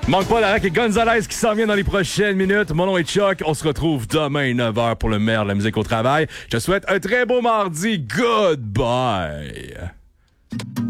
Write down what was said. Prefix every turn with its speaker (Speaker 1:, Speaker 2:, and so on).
Speaker 1: Manque pas la et Gonzalez qui s'en vient dans les prochaines minutes. Mon nom est Chuck. On se retrouve demain 9h pour le meilleur de la musique au travail. Je te souhaite un très beau mardi. Goodbye.